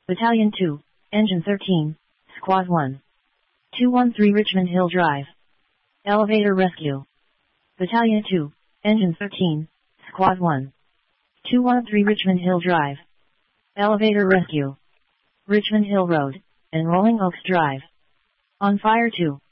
Battalion 2, Engine 13, Squad 1. 213 Richmond Hill Drive. Elevator Rescue. Battalion 2, Engine 13, Squad 1. 213 Richmond Hill Drive. Elevator Rescue. Richmond Hill Road, and Rolling Oaks Drive. On fire 2.